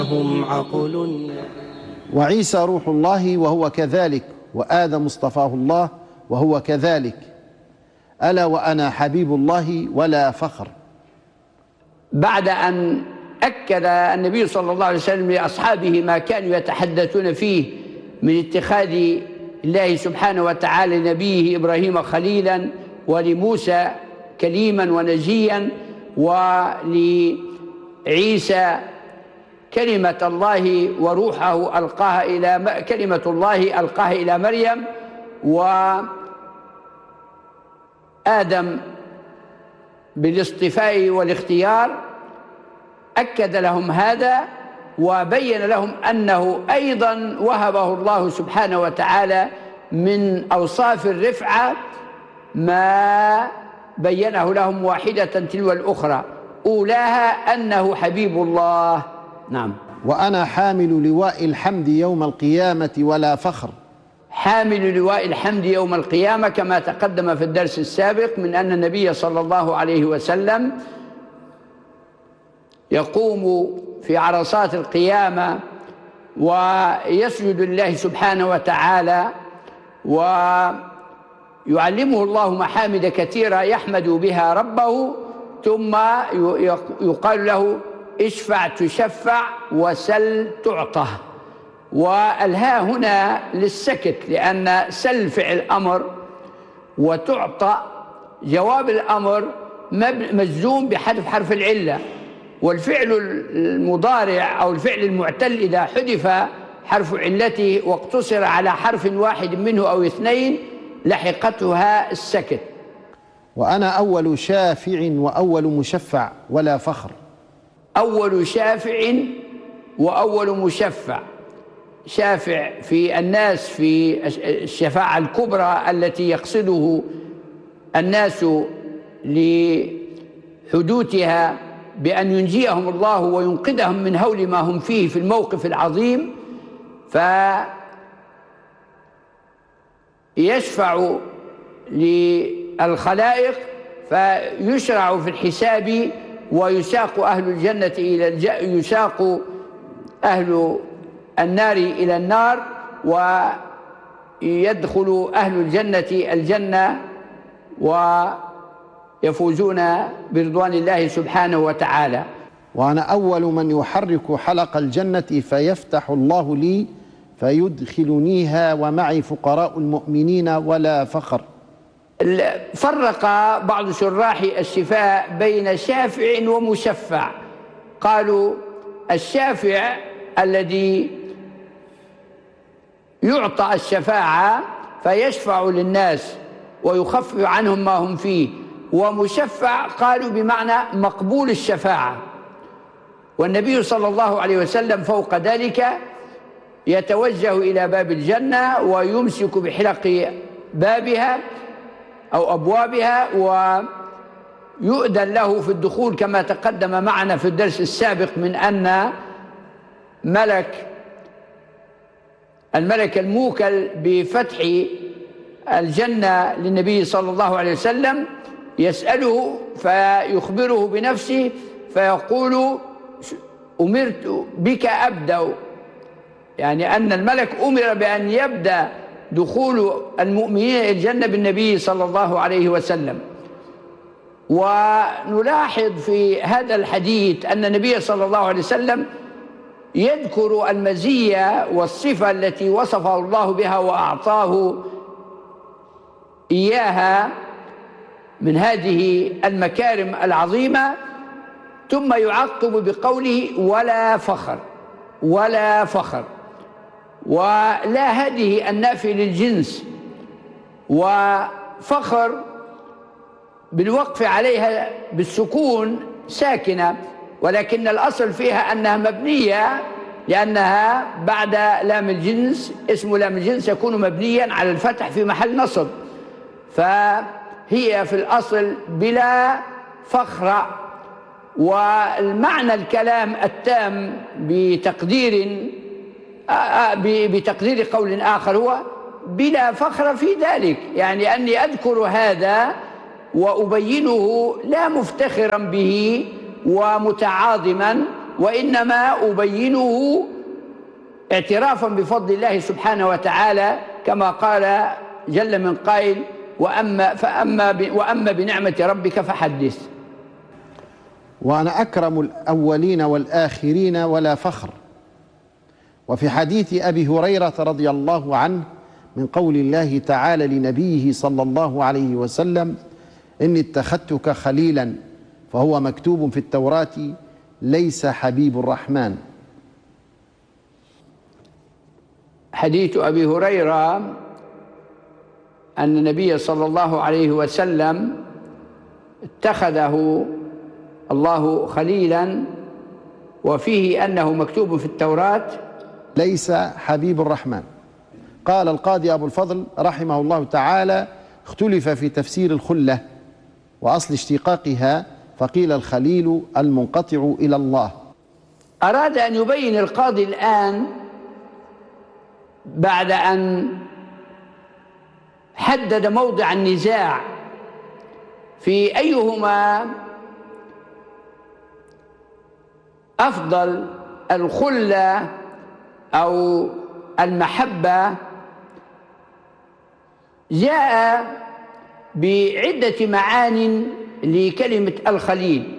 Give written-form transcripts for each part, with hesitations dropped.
هم عقل. وعيسى روح الله وهو كذلك، وآدم اصطفاه الله وهو كذلك. ألا وأنا حبيب الله ولا فخر. بعد أن أكد النبي صلى الله عليه وسلم لأصحابه ما كانوا يتحدثون فيه من اتخاذ الله سبحانه وتعالى نبيه إبراهيم خليلا، ولموسى كليما ونجيا، ولعيسى كلمة الله وروحه ألقاها إلى كلمة الله ألقاها إلى مريم، وآدم بالاصطفاء والاختيار، أكد لهم هذا وبين لهم أنه أيضا وهبه الله سبحانه وتعالى من أوصاف الرفعة ما بينه لهم واحدة تلو الأخرى، أولاها أنه حبيب الله. نعم. وأنا حامل لواء الحمد يوم القيامة ولا فخر. حامل لواء الحمد يوم القيامة كما تقدم في الدرس السابق من أن النبي صلى الله عليه وسلم يقوم في عرصات القيامة ويسجد لله سبحانه وتعالى، ويعلمه الله محامد كثيرة يحمد بها ربه، ثم يقال له اشفع تشفع وسل تعطى. والهاء هنا للسكت، لأن سل فعل أمر وتعطى جواب الأمر مجزوم بحذف حرف العلة، والفعل المضارع أو الفعل المعتل إذا حذف حرف علته واقتصر على حرف واحد منه أو اثنين لحقته هاء السكت. وأنا أول شافع وأول مشفع ولا فخر. أول شافع وأول مشفع. شافع في الناس في الشفاعة الكبرى التي يقصده الناس لحدوثها بأن ينجيهم الله وينقذهم من هول ما هم فيه في الموقف العظيم، فيشفع للخلائق فيشرع في الحساب، ويساق أهل الجنة يساق أهل النار إلى النار، ويدخل أهل الجنة الجنة ويفوزون برضوان الله سبحانه وتعالى. وأنا أول من يحرك حلق الجنة فيفتح الله لي فيدخلنيها ومعي فقراء المؤمنين ولا فخر. فرق بعض شراح الشفاء بين شافع ومشفع، قالوا الشافع الذي يعطى الشفاعة فيشفع للناس ويخفف عنهم ما هم فيه، ومشفع قالوا بمعنى مقبول الشفاعة. والنبي صلى الله عليه وسلم فوق ذلك يتوجه إلى باب الجنة ويمسك بحلق بابها أو أبوابها ويؤذن له في الدخول، كما تقدم معنا في الدرس السابق من أن الملك الموكل بفتح الجنة للنبي صلى الله عليه وسلم يسأله فيخبره بنفسه فيقول أمرت بك أبدأ، يعني أن الملك أمر بأن يبدأ دخول المؤمنين إلى الجنة بالنبي صلى الله عليه وسلم. ونلاحظ في هذا الحديث أن النبي صلى الله عليه وسلم يذكر المزية والصفة التي وصفه الله بها وأعطاه إياها من هذه المكارم العظيمة، ثم يعقب بقوله ولا فخر. ولا فخر، ولا هذه النافية للجنس، وفخر بالوقف عليها بالسكون ساكنة، ولكن الأصل فيها أنها مبنية لأنها بعد لام الجنس، اسم لام الجنس يكون مبنيا على الفتح في محل نصب، فهي في الأصل بلا فخر. والمعنى الكلام التام بتقدير قول آخر هو بلا فخر في ذلك، يعني أني أذكر هذا وأبينه لا مفتخرا به ومتعاظما، وإنما أبينه اعترافا بفضل الله سبحانه وتعالى، كما قال جل من قائل: وأما بنعمة ربك فحدث. وأنا أكرم الأولين والآخرين ولا فخر. وفي حديث أبي هريرة رضي الله عنه من قول الله تعالى لنبيه صلى الله عليه وسلم: إني اتخذتك خليلا، فهو مكتوب في التوراة: ليس حبيب الرحمن. حديث أبي هريرة أن النبي صلى الله عليه وسلم اتخذه الله خليلا، وفيه أنه مكتوب في التوراة: ليس حبيب الرحمن. قال القاضي أبو الفضل رحمه الله تعالى: اختلف في تفسير الخلة وأصل اشتقاقها، فقيل الخليل المنقطع إلى الله. أراد أن يبين القاضي الآن بعد أن حدد موضع النزاع في أيهما أفضل، الخلة أو المحبة، جاء بعدة معان لكلمة الخليل،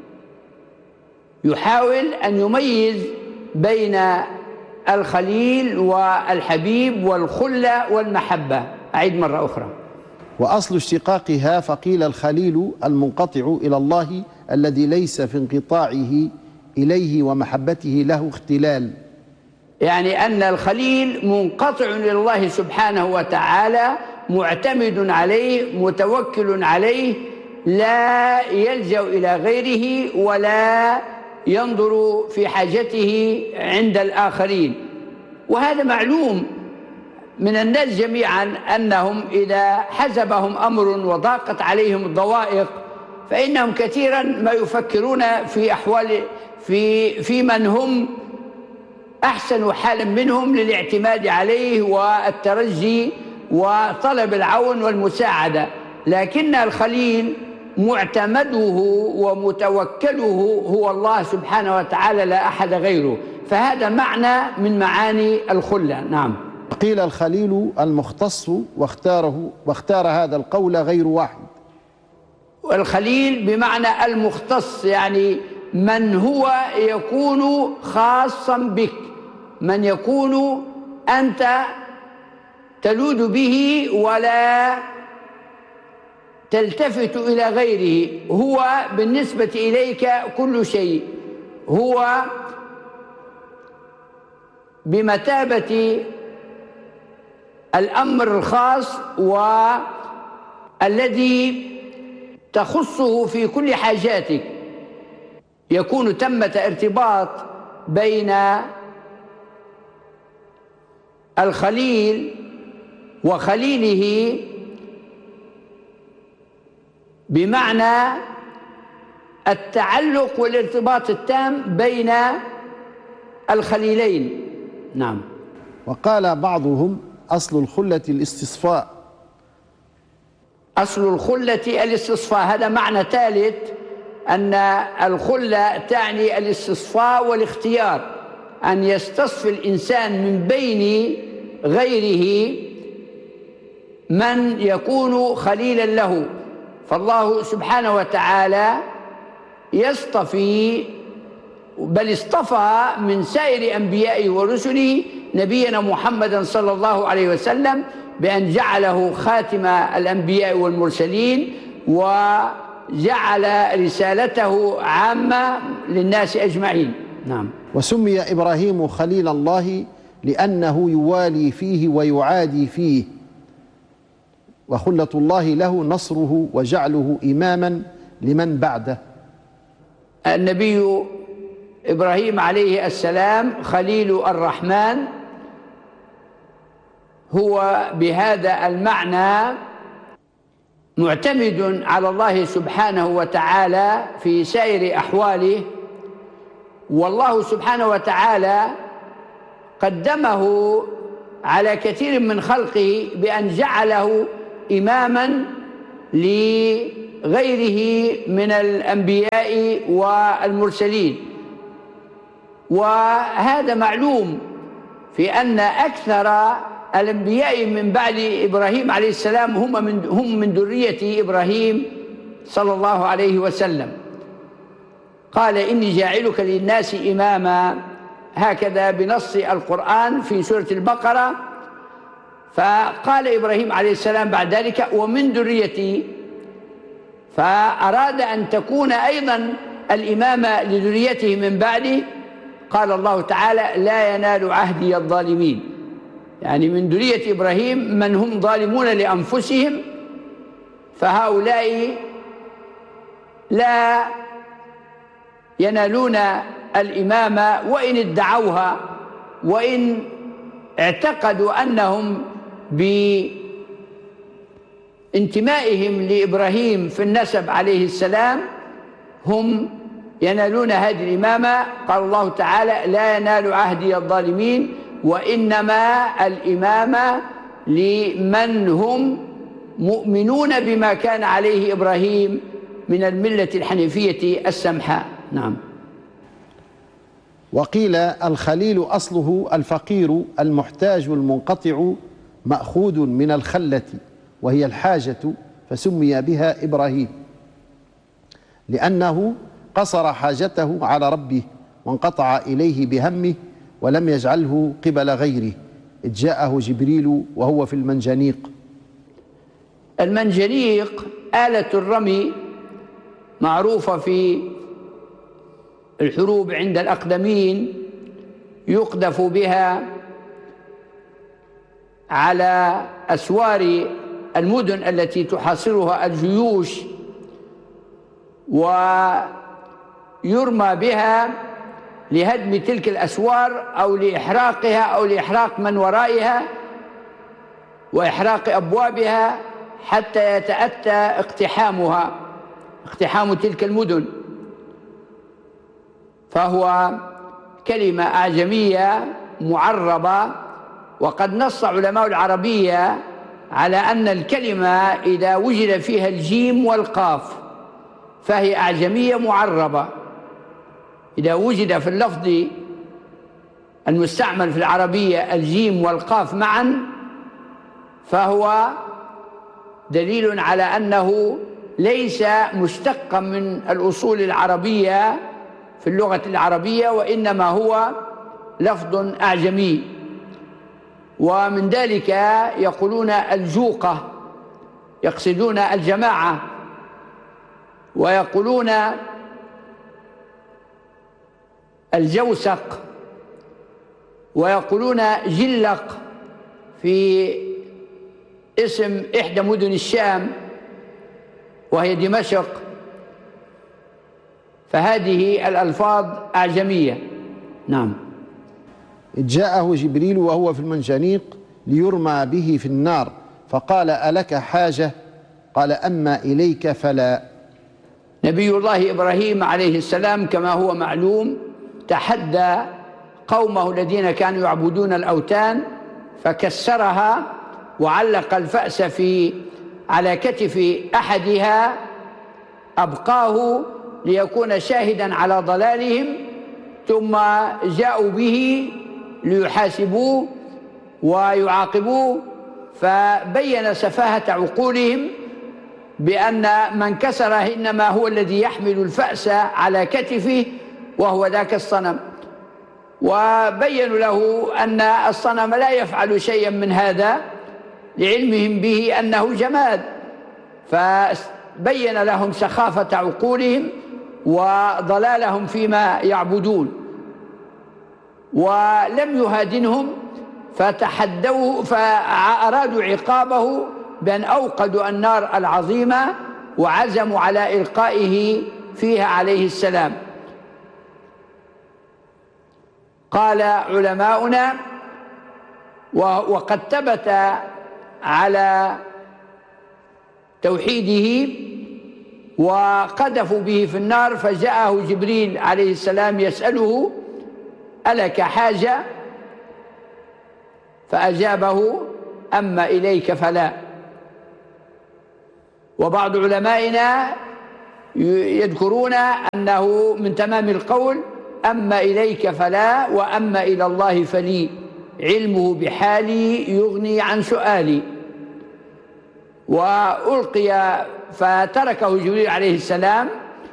يحاول أن يميز بين الخليل والحبيب والخلة والمحبة. أعيد مرة أخرى: وأصل اشتقاقها، فقيل الخليل المنقطع إلى الله الذي ليس في انقطاعه إليه ومحبته له اختلال. يعني أن الخليل منقطع إلى الله سبحانه وتعالى، معتمد عليه، متوكل عليه، لا يلجأ إلى غيره ولا ينظر في حاجته عند الآخرين. وهذا معلوم من الناس جميعا أنهم إذا حزبهم أمر وضاقت عليهم الضوائق فإنهم كثيرا ما يفكرون في أحوال في من هم أحسن حالا منهم للاعتماد عليه والترجي وطلب العون والمساعدة، لكن الخليل معتمده ومتوكله هو الله سبحانه وتعالى لا أحد غيره، فهذا معنى من معاني الخلة. نعم. قيل الخليل المختص، واختار هذا القول غير واحد. الخليل بمعنى المختص، يعني من هو يكون خاصا بك، من يكون أنت تلوذ به ولا تلتفت إلى غيره، هو بالنسبة إليك كل شيء، هو بمثابة الأمر الخاص والذي تخصه في كل حاجاتك. يكون ثمة ارتباط بين الخليل وخليله بمعنى التعلق والارتباط التام بين الخليلين. نعم. وقال بعضهم: أصل الخلة الاستصفاء. أصل الخلة الاستصفاء، هذا معنى ثالث، أن الخلة تعني الاستصفاء والاختيار، أن يستصفي الإنسان من بين غيره من يكون خليلا له. فالله سبحانه وتعالى يصطفي، بل اصطفى من سائر أنبيائه ورسله نبينا محمدا صلى الله عليه وسلم بأن جعله خاتم الأنبياء والمرسلين، وجعل رسالته عامة للناس أجمعين. نعم. وسمي إبراهيم خليل الله لأنه يوالي فيه ويعادي فيه، وخلة الله له نصره وجعله إماما لمن بعده. النبي إبراهيم عليه السلام خليل الرحمن، هو بهذا المعنى معتمد على الله سبحانه وتعالى في سائر أحواله، والله سبحانه وتعالى قدمه على كثير من خلقه بأن جعله إماما لغيره من الأنبياء والمرسلين. وهذا معلوم في أن أكثر الأنبياء من بعد إبراهيم عليه السلام هم من ذرية إبراهيم صلى الله عليه وسلم. قال إني جاعلك للناس إماما، هكذا بنص القرآن في سورة البقرة. فقال إبراهيم عليه السلام بعد ذلك ومن ذريتي، فأراد أن تكون أيضا الإمامة لذريته من بعده. قال الله تعالى لا ينال عهدي الظالمين، يعني من ذرية إبراهيم من هم ظالمون لأنفسهم، فهؤلاء لا ينالون الإمامة وإن ادعوها، وإن اعتقدوا أنهم بانتمائهم لإبراهيم في النسب عليه السلام هم ينالون هذه الإمامة. قال الله تعالى لا ينال عهدي الظالمين، وإنما الإمامة لمن هم مؤمنون بما كان عليه إبراهيم من الملة الحنيفية السمحاء. نعم. وقيل الخليل أصله الفقير المحتاج المنقطع، مأخوذ من الخلة وهي الحاجة، فسمي بها إبراهيم لأنه قصر حاجته على ربه وانقطع إليه بهمه ولم يجعله قبل غيره، إذ جاءه جبريل وهو في المنجنيق. المنجنيق آلة الرمي معروفة في الحروب عند الأقدمين، يقذف بها على أسوار المدن التي تحاصرها الجيوش، ويرمى بها لهدم تلك الأسوار أو لإحراقها أو لإحراق من ورائها وإحراق أبوابها حتى يتأتى اقتحام تلك المدن. فهو كلمة أعجمية معربة، وقد نص علماء العربية على أن الكلمة إذا وجد فيها الجيم والقاف فهي أعجمية معربة. إذا وجد في اللفظ المستعمل في العربية الجيم والقاف معا فهو دليل على أنه ليس مشتقا من الأصول العربية في اللغة العربية، وإنما هو لفظ أعجمي. ومن ذلك يقولون الجوقة، يقصدون الجماعة، ويقولون الجوسق، ويقولون جلق في اسم إحدى مدن الشام وهي دمشق. فهذه الألفاظ أعجمية. نعم. جاءه جبريل وهو في المنجنيق ليرمى به في النار، فقال ألك حاجة؟ قال أما إليك فلا. نبي الله إبراهيم عليه السلام كما هو معلوم تحدى قومه الذين كانوا يعبدون الأوثان فكسرها وعلق الفأس على كتف أحدها، أبقاه ليكون شاهدا على ضلالهم، ثم جاءوا به ليحاسبوه ويعاقبوه، فبين سفاهة عقولهم بأن من كسره إنما هو الذي يحمل الفأس على كتفه وهو ذاك الصنم، وبينوا له أن الصنم لا يفعل شيئا من هذا لعلمهم به أنه جماد، فبين لهم سخافة عقولهم وضلالهم فيما يعبدون، ولم يهادنهم فتحدوه فأرادوا عقابه بأن أوقدوا النار العظيمة وعزموا على إلقائه فيها عليه السلام. قال علماؤنا وقد ثبت على توحيده وقذفوا به في النار، فجاءه جبريل عليه السلام يسأله ألك حاجة؟ فأجابه أما إليك فلا. وبعض علمائنا يذكرون أنه من تمام القول أما إليك فلا، وأما إلى الله فلي، علمه بحالي يغني عن سؤالي. وألقي فتركه جبريل عليه السلام،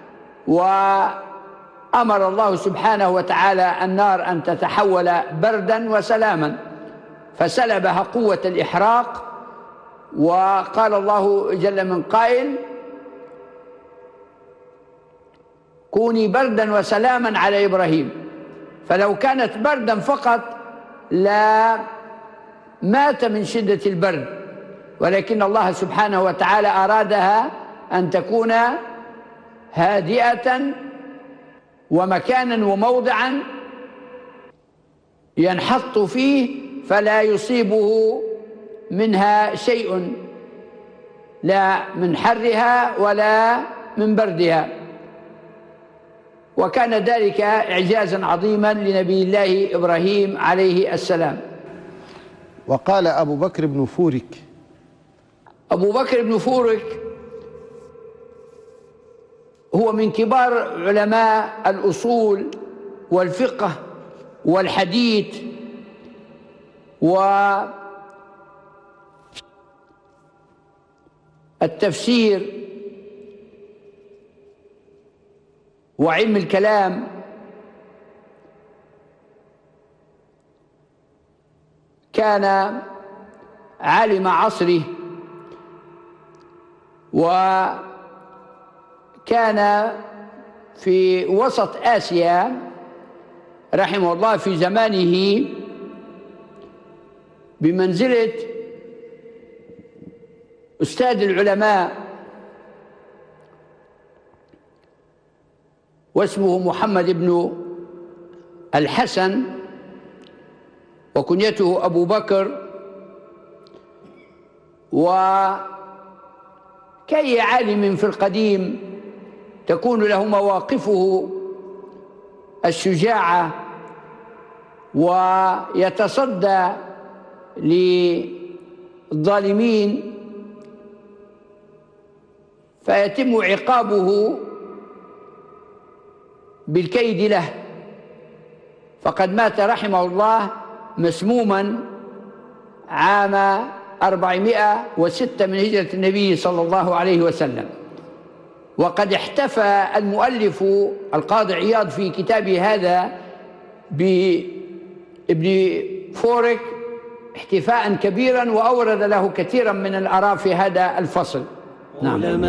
وأمر الله سبحانه وتعالى النار أن تتحول بردا وسلاما، فسلبها قوة الإحراق. وقال الله جل من قائل: كوني بردا وسلاما على إبراهيم. فلو كانت بردا فقط لا مات من شدة البرد، ولكن الله سبحانه وتعالى أرادها أن تكون هادئة ومكانا وموضعا ينحط فيه فلا يصيبه منها شيء، لا من حرها ولا من بردها. وكان ذلك إعجازا عظيما لنبي الله إبراهيم عليه السلام. وقال أبو بكر بن فورك. أبو بكر بن فورك هو من كبار علماء الأصول والفقه والحديث والتفسير وعلم الكلام. كان عالم عصره، وكان في وسط آسيا رحمه الله في زمانه بمنزلة أستاذ العلماء، واسمه محمد بن الحسن، وكنيته أبو بكر. وكأي عالم في القديم تكون له مواقفه الشجاعة، ويتصدى للظالمين فيتم عقابه بالكيد له. فقد مات رحمه الله مسموما عام 406 من هجرة النبي صلى الله عليه وسلم. وقد احتفى المؤلف القاضي عياض في كتابه هذا بابن فورك احتفاء كبيرا، وأورد له كثيرا من الآراء في هذا الفصل. نعم.